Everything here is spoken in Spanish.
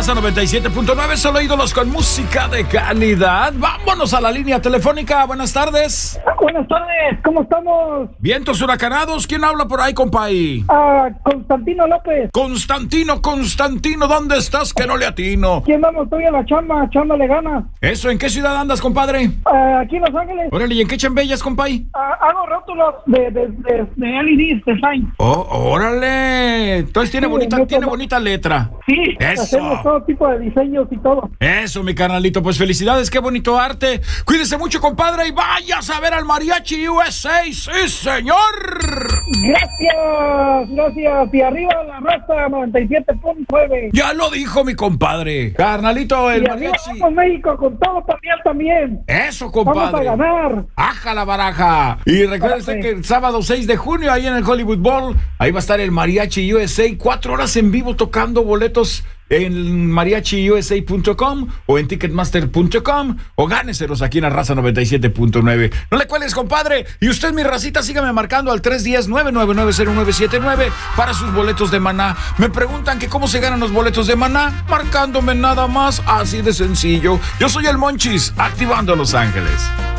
Raza 97.9, solo ídolos con música de calidad. Vámonos a la línea telefónica. Buenas tardes. Buenas tardes, ¿cómo estamos? Vientos huracanados. ¿Quién habla por ahí, compay? Constantino López. Constantino, ¿dónde estás que no le atino? Aquí andamos, estoy en la chamba le gana. Eso, ¿en qué ciudad andas, compadre? Aquí en Los Ángeles. Órale, ¿y en qué chambellas, compay? Hago rótulos de LEDs, design. Oh, órale. Entonces tiene bonita letra. Sí, eso. Hacemos todo tipo de diseños y todo. Eso, mi carnalito, pues felicidades, qué bonito arte. Cuídese mucho, compadre, y vayas a ver al Mariachi USA, sí, señor. Gracias. Y arriba la Raza 97.9. Ya lo dijo mi compadre. Carnalito, el y Mariachi. Arriba vamos México con todo también. Eso, compadre. Vamos a ganar. ¡Aja la baraja! Y recuérdense que el sábado 6 de junio, ahí en el Hollywood Bowl, ahí va a estar el Mariachi USA, 4 horas en vivo tocando, boletos en mariachiusa.com o en ticketmaster.com o gáneselos aquí en la Raza 97.9. No le cuelgues, compadre. Y usted, mi racita, sígame marcando al 310-999-0979 para sus boletos de Maná. Me preguntan que cómo se ganan los boletos de Maná, marcándome nada más, así de sencillo. Yo soy el Monchis, activando Los Ángeles.